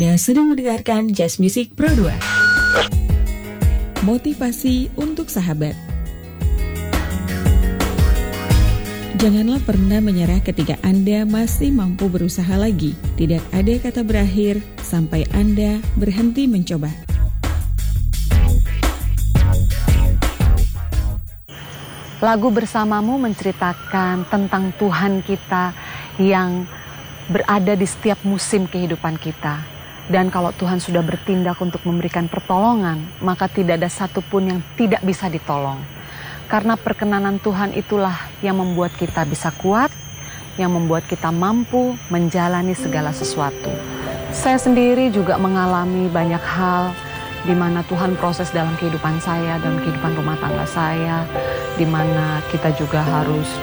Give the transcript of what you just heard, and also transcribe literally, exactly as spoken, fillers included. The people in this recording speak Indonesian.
Anda sedang mendengarkan Jazz Music Pro dua. Motivasi untuk sahabat. Janganlah pernah menyerah ketika Anda masih mampu berusaha lagi. Tidak ada kata berakhir sampai Anda berhenti mencoba. Lagu Bersamamu menceritakan tentang Tuhan kita yang berada di setiap musim kehidupan kita. Dan kalau Tuhan sudah bertindak untuk memberikan pertolongan, maka tidak ada satupun yang tidak bisa ditolong. Karena perkenanan Tuhan itulah yang membuat kita bisa kuat, yang membuat kita mampu menjalani segala sesuatu. Saya sendiri juga mengalami banyak hal di mana Tuhan proses dalam kehidupan saya, dalam kehidupan rumah tangga saya, di mana kita juga harus